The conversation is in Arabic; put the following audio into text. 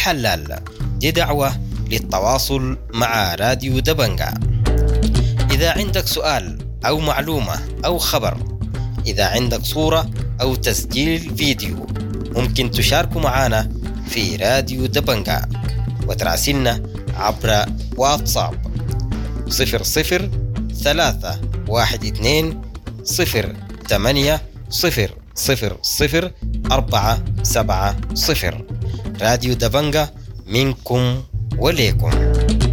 الحلال. دي دعوة للتواصل مع راديو دبنجة. إذا عندك سؤال أو معلومة أو خبر، إذا عندك صورة أو تسجيل فيديو، ممكن تشاركوا معنا في راديو دبنجة وتراسلنا عبر واتساب 00321280000470. راديو دبنجة منكم وليكم.